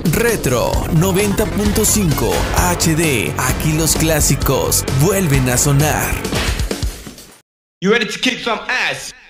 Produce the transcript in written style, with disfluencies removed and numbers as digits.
Retro 90.5 HD. Aquí los clásicos vuelven a sonar. You ready to kick some ass?